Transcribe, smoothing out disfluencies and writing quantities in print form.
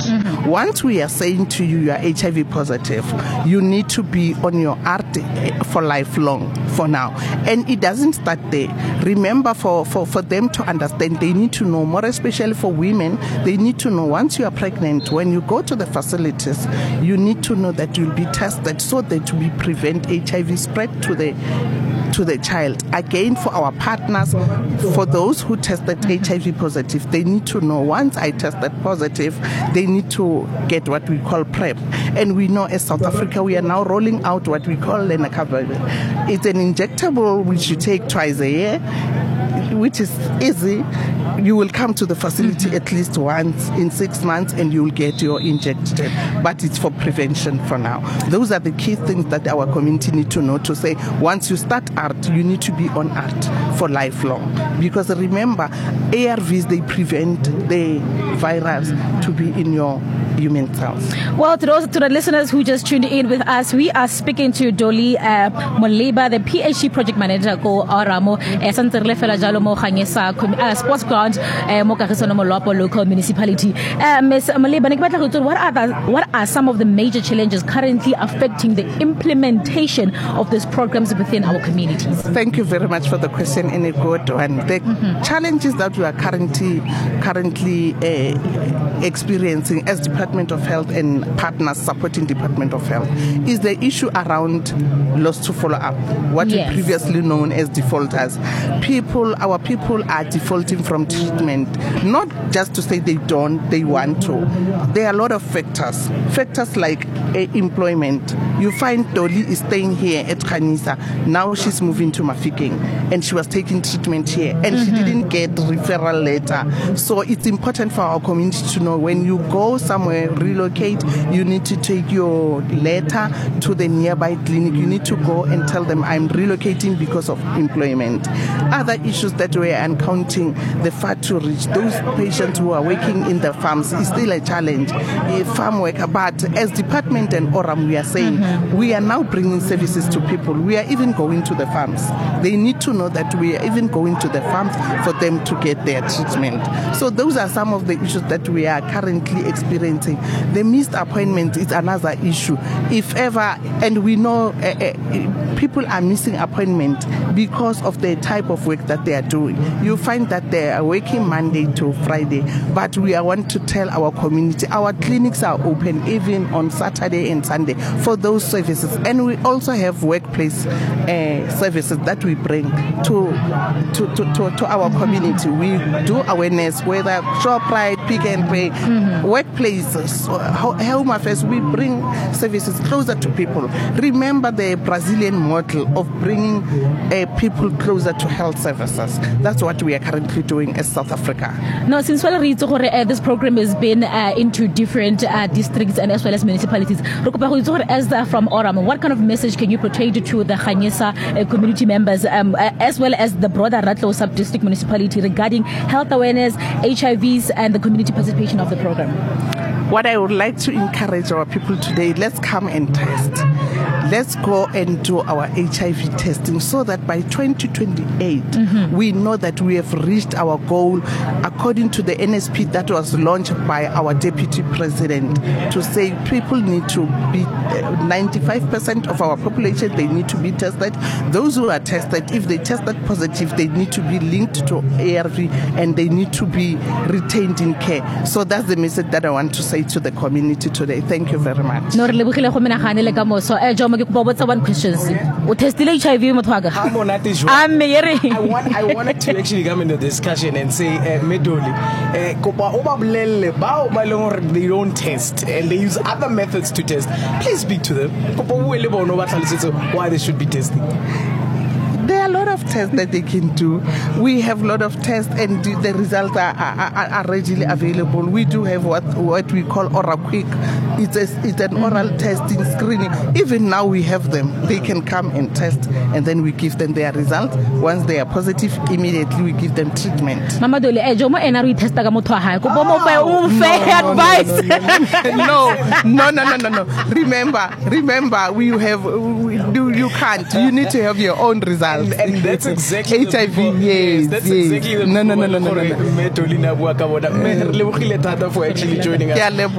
Once we are saying to you, you are HIV positive, you need to be on your ART for lifelong for now. And it doesn't start there. Remember, for them to understand, they need to know, more especially for women, they need to know once you are pregnant, when you go to the facilities, you need to know that you'll be tested so that we prevent HIV spread to the child. Again, for our partners, for those who tested HIV positive, they need to know once I tested positive, they need to get what we call PrEP. And we know as South Africa, we are now rolling out what we call lenacapavir. It's an injectable which you take twice a year, which is easy. You will come to the facility at least once in 6 months and you will get your injection. But it's for prevention for now. Those are the key things that our community need to know, to say once you start ART, you need to be on ART for lifelong. Because remember, ARVs, they prevent the virus to be in your human cells. Well, to the listeners who just tuned in with us, we are speaking to Dolly Moleba, the PhD project manager go Oramo Santerle Fela Jalo mo Khanyesa sports ground mo Kagisono Molopo local municipality. Ms. Moleba, what are some of the major challenges currently affecting the implementation of these programs within our communities? Thank you very much for the question, and a good one. The challenges that we are currently experiencing as Department of Health and partners supporting Department of Health is the issue around loss to follow up, what we previously known as defaulters. Our people are defaulting from treatment, not just to say they want to. There are a lot of factors like employment. You find Dolly is staying here at Khanyisa, now she's moving to Mafikeng, and she was taking treatment here, and she didn't get referral letter. So it's important for our community to know, when you go somewhere, relocate, you need to take your letter to the nearby clinic. You need to go and tell them, I'm relocating because of employment. Other issues that we are encountering, the far to reach, those patients who are working in the farms is still a challenge. Farm worker, but as department and ORAM, we are saying we are now bringing services to people. We are even going to the farms. They need to know that we are even going to the farms for them to get their treatment. So those are some of the issues that we are currently experiencing. The missed appointment is another issue. If ever, and we know people are missing appointment because of the type of work that they are doing. You find that they are working Monday to Friday, but we want to tell our community, our clinics are open even on Saturday and Sunday for those services. And we also have workplace services that we bring to our community. We do awareness, whether ShopRite, Pick and Pay, workplaces, Home Affairs, we bring services closer to people. Remember the Brazilian model of bringing people closer to health services. That's what we are currently doing as South Africa. Now, since this program has been into different districts and as well as municipalities, as from Oram, what kind of message can you portray to the Khanyesa community members as well as the broader Ratlo sub-district municipality regarding health awareness, HIVs, and the community participation of the program? What I would like to encourage our people today, let's come and test. Let's go and do our HIV testing so that by 2028, we know that we have reached our goal according to the NSP that was launched by our Deputy President, to say people need to be 95% of our population, they need to be tested. Those who are tested, if they tested positive, they need to be linked to ARV and they need to be retained in care. So that's the message that I want to say to the community today. Thank you very much. One question. I wanted to actually come into the discussion and say, Medoli, they don't test and they use other methods to test. Please speak to them. Why they should be testing. There are a lot of tests that they can do. We have a lot of tests and the results are readily available. We do have what we call Ora Quick. It's an oral testing screening. Even now we have them. They can come and test and then we give them their results. Once they are positive, immediately we give them treatment. Mama Dole, No. Remember, you can't. You need to have your own results. And that's exactly HIV. Yes. That's exactly No. for actually joining us.